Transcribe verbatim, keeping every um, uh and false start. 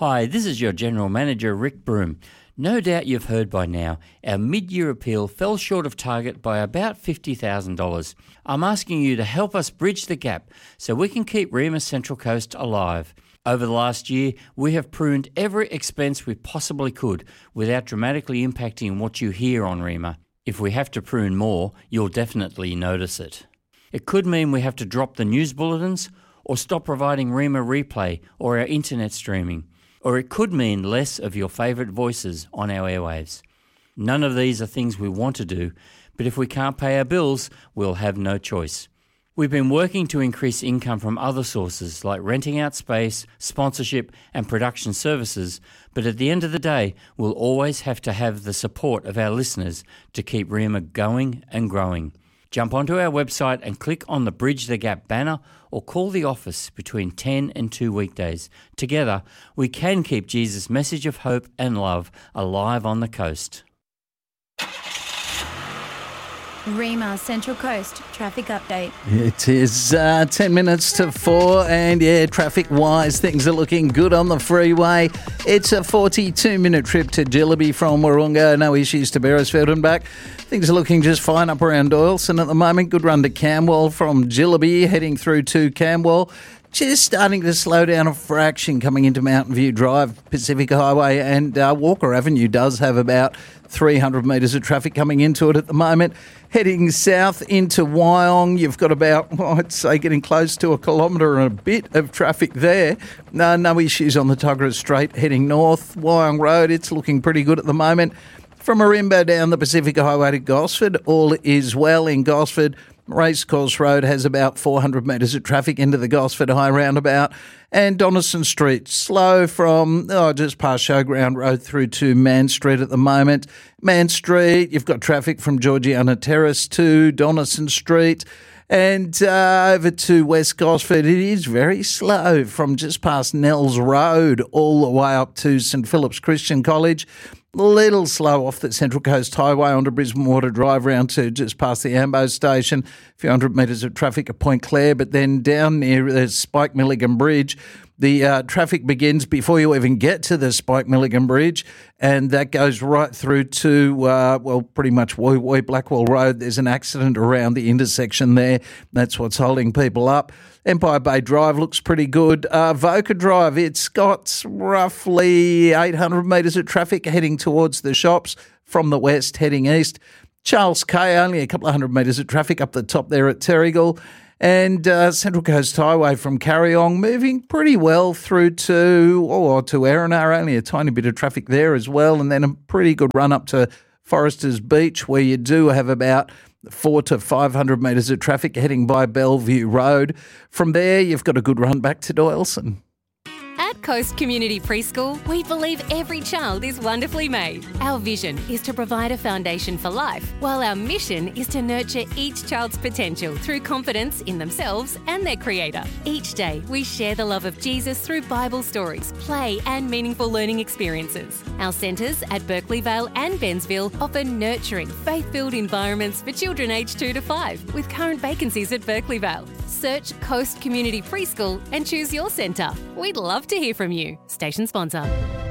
Hi, this is your General Manager, Rick Broom. No doubt you've heard by now, our mid-year appeal fell short of target by about fifty thousand dollars. I'm asking you to help us bridge the gap so we can keep Rema Central Coast alive. Over the last year, we have pruned every expense we possibly could without dramatically impacting what you hear on Rema. If we have to prune more, you'll definitely notice it. It could mean we have to drop the news bulletins or stop providing Rema Replay or our internet streaming. Or it could mean less of your favourite voices on our airwaves. None of these are things we want to do, but if we can't pay our bills, we'll have no choice. We've been working to increase income from other sources like renting out space, sponsorship and production services, but at the end of the day, we'll always have to have the support of our listeners to keep Rema going and growing. Jump onto our website and click on the Bridge the Gap banner or call the office between ten and two weekdays. Together, we can keep Jesus' message of hope and love alive on the coast. Rema Central Coast traffic update. It is uh, ten minutes to four, and yeah, traffic-wise, things are looking good on the freeway. It's a forty-two minute trip to Jillaby from Wahroonga. No issues to Beresfield and back. Things are looking just fine up around Doyleson at the moment. Good run to Camwell from Jillaby, heading through to Camwell. Just starting to slow down a fraction coming into Mountain View Drive, Pacific Highway, and uh, Walker Avenue does have about three hundred metres of traffic coming into it at the moment. Heading south into Wyong, you've got about, well, I'd say, getting close to a kilometre and a bit of traffic there. No, no issues on the Tuggerah Strait. Heading north, Wyong Road, it's looking pretty good at the moment. From Marimba down the Pacific Highway to Gosford, all is well in Gosford. Racecourse Road has about four hundred metres of traffic into the Gosford High roundabout, and Donaldson Street slow from oh, just past Showground Road through to Man Street at the moment. Man Street, you've got traffic from Georgiana Terrace to Donaldson Street, and uh, over to West Gosford. It is very slow from just past Nels Road all the way up to St Philip's Christian College. Little slow off the Central Coast Highway onto Brisbane Water Drive round to just past the Ambo station. A few hundred metres of traffic at Point Clare, but then down near the Spike Milligan Bridge, the uh, traffic begins before you even get to the Spike Milligan Bridge, and that goes right through to, uh, well, pretty much Woy Woy Blackwell Road. There's an accident around the intersection there. That's what's holding people up. Empire Bay Drive looks pretty good. Uh, Voca Drive, it's got roughly eight hundred metres of traffic heading towards the shops from the west, heading east. Charles K, only a couple of hundred metres of traffic up the top there at Terrigal. And uh, Central Coast Highway from Carryong moving pretty well through to, or to Erinar, only a tiny bit of traffic there as well. And then a pretty good run up to Foresters Beach, where you do have about four to five hundred metres of traffic heading by Bellevue Road. From there, you've got a good run back to Doyleson. At Coast Community Preschool, we believe every child is wonderfully made. Our vision is to provide a foundation for life, while our mission is to nurture each child's potential through confidence in themselves and their Creator. Each day, we share the love of Jesus through Bible stories, play and meaningful learning experiences. Our centres at Berkeley Vale and Bensville offer nurturing, faith-filled environments for children aged two to five, with current vacancies at Berkeley Vale. Search Coast Community Preschool and choose your centre. We'd love to hear from you. Station sponsor.